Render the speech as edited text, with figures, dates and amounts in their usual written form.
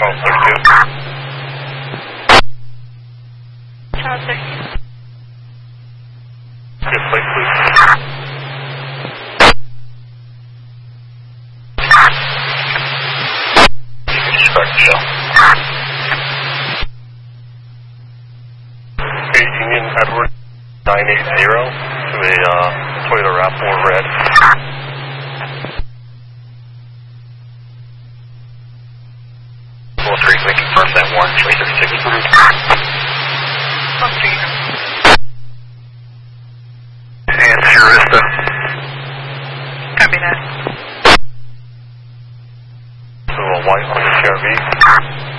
Child 16. Good place, please. Start the show. Okay, Union Edward 980 to a Toyota RAV4 red. Well, 3, we confirm that 1366. And Sierra Vista. Copy that. So a white on the CRV.